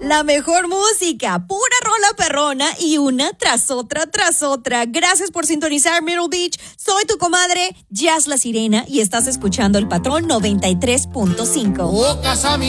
La mejor música, pura rola perrona y una tras otra tras otra. Gracias por sintonizar Myrtle Beach. Soy tu comadre, Jazz la Sirena, y estás escuchando El Patrón 93.5.